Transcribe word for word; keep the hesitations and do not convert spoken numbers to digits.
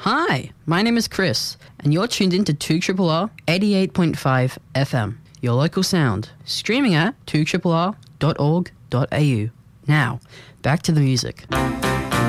Hi, my name is Chris, and you're tuned in to two R R eighty-eight point five F M, your local sound, streaming at two R R dot org dot a u. Now, back to the music.